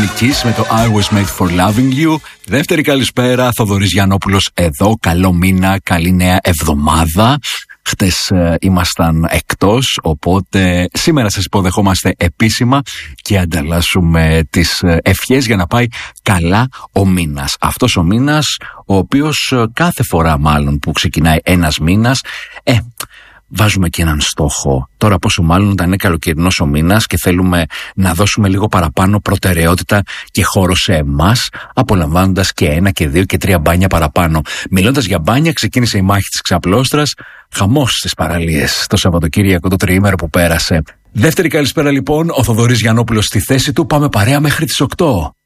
Kiss με το I was made for loving you. Δεύτερη καλησπέρα, Θοδωρής Γιαννόπουλος εδώ. Καλό μήνα, καλή νέα εβδομάδα. Χτες ήμασταν εκτός, οπότε σήμερα σας υποδεχόμαστε επίσημα και ανταλλάσσουμε τις ευχές για να πάει καλά ο μήνας. Αυτός ο μήνας, ο οποίος κάθε φορά μάλλον που ξεκινάει ένας μήνας, βάζουμε και έναν στόχο. Τώρα πόσο μάλλον όταν είναι καλοκαιρινός ο μήνας και θέλουμε να δώσουμε λίγο παραπάνω προτεραιότητα και χώρο σε εμάς, απολαμβάνοντας και 1 και 2 και 3 μπάνια παραπάνω. Μιλώντας για μπάνια, ξεκίνησε η μάχη της Ξαπλώστρας, χαμός στις παραλίες το Σαββατοκύριακο, το τριήμερο που πέρασε. Δεύτερη καλησπέρα λοιπόν, ο Θοδωρής Γιαννόπουλος στη θέση του. Πάμε παρέα μέχρι τις 8.